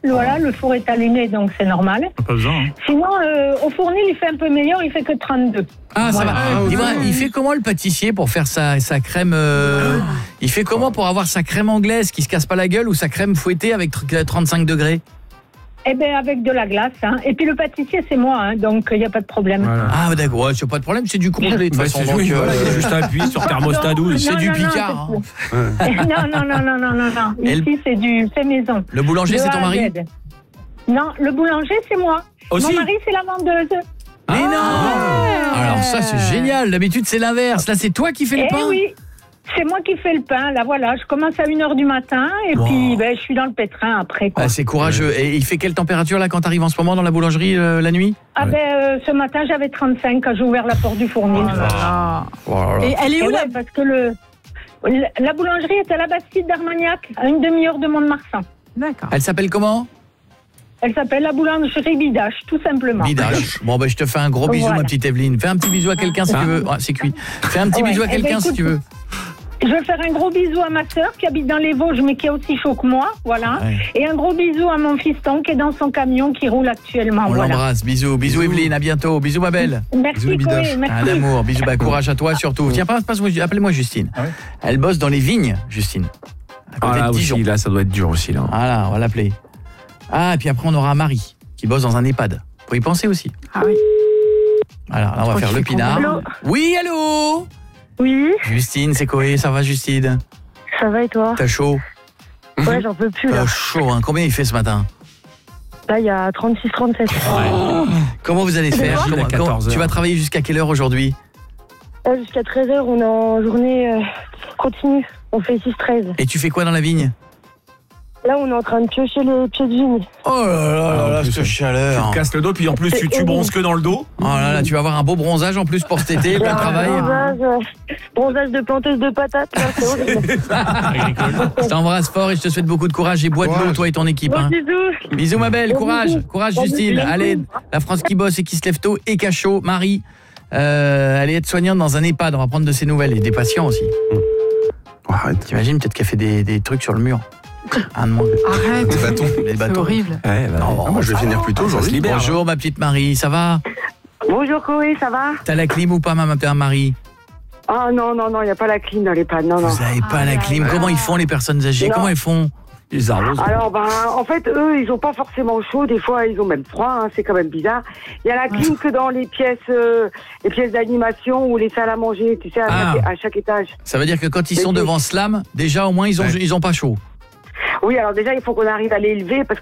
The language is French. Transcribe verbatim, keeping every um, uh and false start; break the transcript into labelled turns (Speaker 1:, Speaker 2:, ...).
Speaker 1: Voilà, le four est allumé, donc c'est normal.
Speaker 2: Pas besoin. Hein.
Speaker 1: Sinon, euh, au fournil, il fait un peu meilleur, il fait que trente-deux.
Speaker 3: Ah, ça
Speaker 1: voilà.
Speaker 3: va. Ah, Dis-moi, il fait comment le pâtissier pour faire sa, sa crème euh, il fait comment pour avoir sa crème anglaise qui se casse pas la gueule ou sa crème fouettée avec trente-cinq degrés?
Speaker 1: Eh bien, avec de la glace. Hein. Et puis le pâtissier, c'est moi, hein, donc il n'y a pas de problème.
Speaker 2: Voilà.
Speaker 3: Ah, d'accord, ouais, c'est pas de problème, c'est du congelé de toute
Speaker 2: Bah,
Speaker 3: façon.
Speaker 2: c'est
Speaker 3: donc,
Speaker 2: oui,
Speaker 3: euh,
Speaker 2: voilà, il y a juste à appuyer sur thermostat douze.
Speaker 3: C'est
Speaker 1: Non,
Speaker 3: du
Speaker 1: non, non,
Speaker 3: Picard.
Speaker 1: c'est- non, non, non, non, non, non, non.
Speaker 3: Et
Speaker 1: Ici, c'est du fait maison.
Speaker 3: Le boulanger,
Speaker 1: De
Speaker 3: c'est
Speaker 1: A
Speaker 3: ton
Speaker 1: à
Speaker 3: mari?
Speaker 1: Z. Non, le boulanger, c'est moi.
Speaker 2: Aussi
Speaker 1: Mon mari, c'est la vendeuse.
Speaker 3: Mais non
Speaker 1: Ah.
Speaker 3: Alors ça, c'est génial. D'habitude, c'est l'inverse. Là, c'est toi qui fais le
Speaker 1: Eh
Speaker 3: pain.
Speaker 1: oui, c'est moi qui fais le pain. Là, voilà, je commence à une heure du matin et
Speaker 3: Wow.
Speaker 1: puis ben, je suis dans le pétrin après. Quoi.
Speaker 3: Ah, c'est courageux. Et il fait quelle température là quand t'arrives en ce moment dans la boulangerie euh, la nuit?
Speaker 1: Ah ben, euh, ce matin, j'avais trente-cinq quand j'ai ouvert la porte du fournil.
Speaker 3: Oh là là.
Speaker 4: Et elle est
Speaker 1: Et
Speaker 4: où
Speaker 1: ouais,
Speaker 4: la...
Speaker 1: parce que le, la boulangerie est à la Bastide d'Armagnac, à une demi-heure de Mont-de-Marsan.
Speaker 4: D'accord.
Speaker 3: Elle s'appelle comment?
Speaker 1: Elle s'appelle la boulangerie Bidache, tout simplement.
Speaker 3: Bidache. Bon, bah, je te fais un gros bisou,
Speaker 1: Voilà.
Speaker 3: ma petite Evelyne. Fais un petit bisou à quelqu'un si tu veux. Ah, c'est cuit. Fais un petit
Speaker 1: Ouais.
Speaker 3: bisou à
Speaker 1: Eh ben,
Speaker 3: quelqu'un si
Speaker 1: écoute,
Speaker 3: tu veux.
Speaker 1: Je vais faire un gros bisou à ma sœur qui habite dans les Vosges, mais qui est aussi chaud que moi, voilà.
Speaker 3: Ouais.
Speaker 1: Et un gros bisou à mon fiston qui est dans son camion qui roule actuellement,
Speaker 3: On
Speaker 1: voilà.
Speaker 3: l'embrasse. Bisous. Bisous, Evelyne. À bientôt. Bisous, ma belle.
Speaker 1: Merci,
Speaker 2: Bisous,
Speaker 1: Chloé,
Speaker 2: Bidache.
Speaker 1: merci.
Speaker 3: Un amour. Bisous. Bah, courage à toi surtout. Tiens, passe, passe, appelez-moi Justine.
Speaker 2: Ah ouais
Speaker 3: Elle bosse dans les vignes, Justine. À côté
Speaker 2: Ah là
Speaker 3: de Dijon.
Speaker 2: aussi, là, ça doit être dur aussi, là.
Speaker 3: Voilà, on va l'appeler. Ah, et puis après, on aura Marie, qui bosse dans un EHPAD. Faut y penser aussi.
Speaker 4: Ah oui.
Speaker 3: Alors, là, on va
Speaker 4: crois
Speaker 3: faire
Speaker 4: qu'il
Speaker 3: le
Speaker 4: fait
Speaker 3: pinard.
Speaker 1: Allô
Speaker 3: Oui, allô?
Speaker 1: Oui,
Speaker 3: Justine, c'est Coé, ça va, Justine?
Speaker 1: ça va et toi?
Speaker 3: T'as chaud?
Speaker 1: Ouais, j'en peux plus là.
Speaker 3: T'as chaud, hein? Combien il fait ce matin?
Speaker 1: Là, il y a trente-six trente-sept.
Speaker 3: Comment vous allez faire?
Speaker 2: Gilles,
Speaker 3: Comment-
Speaker 2: à quatorze
Speaker 3: comment-
Speaker 2: heures.
Speaker 3: Tu vas travailler jusqu'à quelle heure aujourd'hui?
Speaker 1: Là, jusqu'à treize heures, on est en journée euh, continue. On fait six treize.
Speaker 3: Et tu fais quoi dans la vigne?
Speaker 1: Là, on est en train de piocher les pieds de vigne.
Speaker 3: Oh là là
Speaker 2: Ah,
Speaker 3: là
Speaker 2: en
Speaker 3: là,
Speaker 2: plus,
Speaker 3: cette
Speaker 2: Tu
Speaker 3: chaleur.
Speaker 2: te casses le dos, puis en plus, tu, tu bronzes que dans le dos.
Speaker 3: Oh là là, tu vas avoir un beau bronzage en plus pour cet été, plein de travail.
Speaker 1: Bronzage, euh, bronzage de planteuse de patates, là, c'est horrible.
Speaker 3: Je t'embrasse fort et je te souhaite beaucoup de courage et bois de l'eau, toi et ton équipe.
Speaker 1: Bon
Speaker 3: Hein.
Speaker 1: bisous.
Speaker 3: Bisous ma belle,
Speaker 1: Bon
Speaker 3: courage,
Speaker 1: bisous.
Speaker 3: courage
Speaker 1: Bon
Speaker 3: Justine.
Speaker 1: bisous.
Speaker 3: Allez, la France qui bosse et qui se lève tôt et cachot, Marie. Euh, elle est aide-soignante dans un EHPAD, on va prendre de ses nouvelles et des patients aussi.
Speaker 2: Arrête.
Speaker 3: T'imagines peut-être qu'elle fait des, des trucs sur le mur. Un de moins.
Speaker 4: Arrête.
Speaker 5: Des bâtons.
Speaker 3: Les
Speaker 4: C'est
Speaker 3: bâtons.
Speaker 4: horrible.
Speaker 2: Ouais, bah,
Speaker 3: Non,
Speaker 5: Ah, moi, je vais finir plus tôt
Speaker 2: ça se
Speaker 5: aujourd'hui.
Speaker 2: libère.
Speaker 3: Bonjour ma petite Marie, ça va?
Speaker 6: Bonjour Chloé, ça va?
Speaker 3: T'as la clim ou pas ma petite Marie?
Speaker 6: Ah non, non, non, il n'y a pas la clim dans les pannes, non, non.
Speaker 3: Vous avez pas
Speaker 4: Ah,
Speaker 3: la
Speaker 4: là,
Speaker 3: clim,
Speaker 4: là.
Speaker 3: comment ils font les personnes âgées?
Speaker 6: Non.
Speaker 3: Comment ils font?
Speaker 2: Ils arrosent.
Speaker 6: Alors, ben, en fait, eux, ils ont pas forcément chaud, des fois, ils ont même froid, hein, c'est quand même bizarre. Il y a la clim que dans les pièces euh, les pièces d'animation ou les salles à manger, tu sais, à,
Speaker 3: Ah.
Speaker 6: chaque, à chaque étage.
Speaker 3: Ça veut dire que quand ils sont
Speaker 6: Mais-
Speaker 3: devant Slam, déjà au moins ils ont,
Speaker 5: Ouais.
Speaker 3: ils ont pas chaud.
Speaker 6: Oui, alors déjà, il faut qu'on arrive à l'élever, parce